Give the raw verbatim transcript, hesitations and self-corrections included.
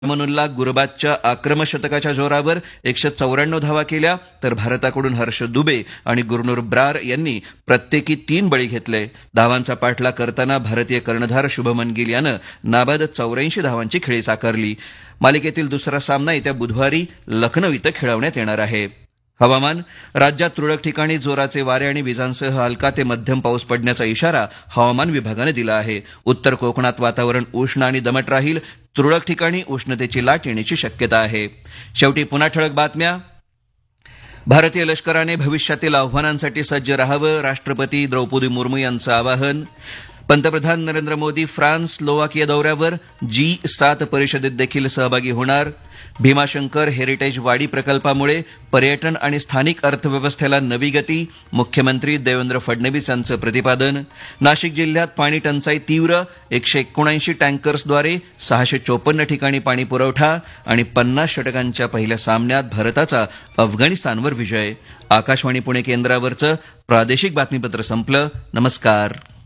अमनुल्ला गुरबाजच्या आक्रमक शतकाच्या जोरावर एकशे चौऱ्याण्णव धावा केल्या तर भारताकडून हर्ष दुबे आणि गुरनूर ब्रार यांनी प्रत्येकी तीन बळी घेतले. धावांचा पाठलाग करताना भारतीय कर्णधार शुभमन गिल यानं नाबाद चौऱ्याऐंशी धावांची खेळी साकारली. मालिकेतील दुसरा सामना येत्या बुधवारी लखनौ इथं खेळवण्यात येणार आहे. हवामान. राज्यात तुरळक ठिकाणी जोराचे वारे आणि विजांसह हलका ते मध्यम पाऊस पडण्याचा इशारा हवामान विभागानं दिला आहे. उत्तर कोकणात वातावरण उष्ण आणि दमट राहील. तुरळक ठिकाणी उष्णतेची लाट येण्याची शक्यता आहे. शेवटी पुन्हा ठळक बातम्या. भारतीय लष्कराने भविष्यातील आव्हानांसाठी सज्ज राहावं, राष्ट्रपती द्रौपदी मुर्मू यांचं आवाहन. पंतप्रधान नरेंद्र मोदी फ्रान्स स्लोवाकिया दौऱ्यावर. जी सात परिषदेत देखील सहभागी होणार. भीमाशंकर हेरिटेज वाडी प्रकल्पामुळे पर्यटन आणि स्थानिक अर्थव्यवस्थेला नवी गती. मुख्यमंत्री देवेंद्र फडणवीस यांचं प्रतिपादन. नाशिक जिल्ह्यात पाणी टंचाई तीव्र. एकशे एकोणऐंशी टँकर्सद्वारे सहाशे चोपन्न ठिकाणी पाणी पुरवठा. आणि पन्नास षटकांच्या पहिल्या सामन्यात भारताचा अफगाणिस्तानवर विजय. आकाशवाणी पुणे केंद्रावरचं प्रादेशिक बातमीपत्र संपलं. नमस्कार.